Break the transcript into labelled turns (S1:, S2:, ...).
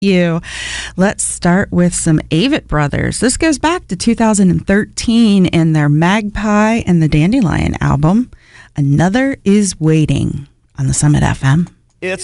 S1: You. Let's start with some Avett Brothers. This goes back to 2013 in their Magpie and the Dandelion album. Another is Waiting on the Summit FM.